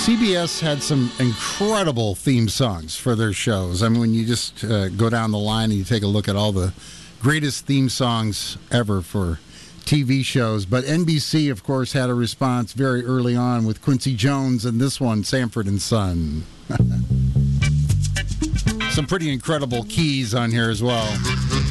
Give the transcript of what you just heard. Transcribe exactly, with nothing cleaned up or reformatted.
C B S had some incredible theme songs for their shows. I mean, when you just uh, go down the line and you take a look at all the greatest theme songs ever for T V shows. But N B C, of course, had a response very early on with Quincy Jones and this one, Sanford and Son. Some pretty incredible keys on here as well.